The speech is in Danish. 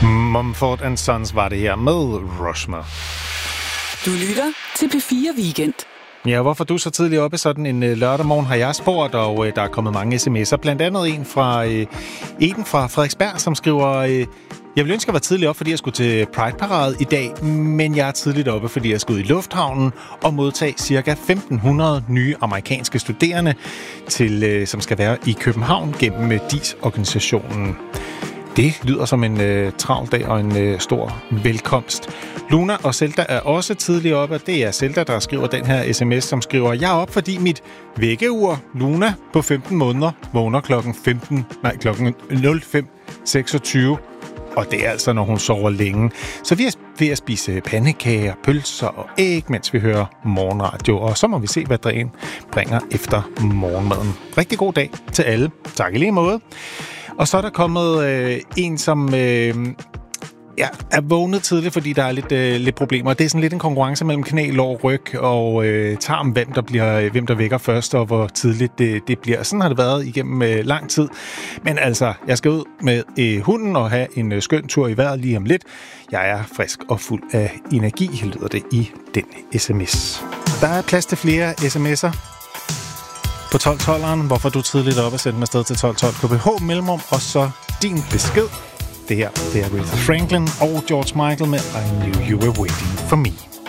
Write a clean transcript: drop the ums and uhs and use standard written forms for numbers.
Mumford & Sons var det her med Rushmore. Du lytter til P4 Weekend. Ja, hvorfor du så tidligt oppe sådan en lørdag morgen, har jeg spurgt, og der er kommet mange sms'er. Blandt andet en fra Eden fra Frederiksberg, som skriver: jeg vil ønske at være tidligt op, fordi jeg skulle til Pride-parade i dag, men jeg er tidligt oppe, fordi jeg skal ud i lufthavnen og modtage ca. 1.500 nye amerikanske studerende, som skal være i København gennem DIS-organisationen. Det lyder som en travl dag og en stor velkomst. Luna og Zelda er også tidligt oppe, og det er Zelda, der skriver den her sms, som skriver: jeg er op, fordi mit vækkeur, Luna, på 15 måneder, vågner klokken 05.26. Og det er altså, når hun sover længe. Så vi er ved at spise pandekager, pølser og æg, mens vi hører morgenradio. Og så må vi se, hvad dagen bringer efter morgenmaden. Rigtig god dag til alle. Tak i lige måde. Og så er der kommet en, som er vågnet tidligt, fordi der er lidt problemer. Det er sådan lidt en konkurrence mellem knæ, lår, ryg og tarm, hvem der vækker først, og hvor tidligt det bliver. Sådan har det været igennem lang tid. Men altså, jeg skal ud med hunden og have en skøn tur i vejret lige om lidt. Jeg er frisk og fuld af energi, lyder det i den sms. Der er plads til flere sms'er på 1212'eren, hvorfor du tidligt op og sende mig afsted til 1212 KBH mellemrum, og så din besked. Det her, det er Aretha Franklin og George Michael med I Knew You Were Waiting For Me.